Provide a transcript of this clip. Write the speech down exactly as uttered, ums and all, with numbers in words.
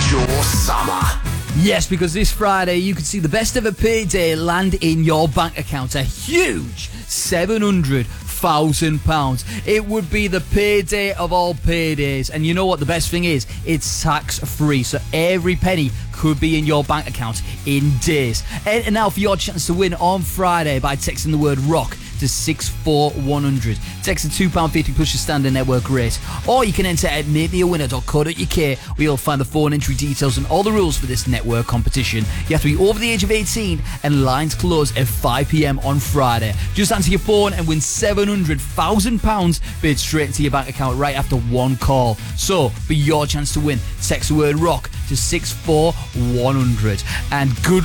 your summer. Yes, because this Friday you can see the best ever payday land in your bank account. A huge seven hundred thousand pounds. It would be the payday of all paydays. And you know what the best thing is? It's tax free. So every penny could be in your bank account in days. And now for your chance to win on Friday by texting the word ROCK to six four one hundred. Text the two pounds fifty plus your standard network rate. Or you can enter at make me a winner dot co dot uk, where you'll find the phone entry details and all the rules for this network competition. You have to be over the age of eighteen and lines close at five p.m. on Friday. Just answer your phone and win seven hundred thousand pounds paid straight into your bank account right after one call. So, for your chance to win, text the word ROCK to six four one hundred. And good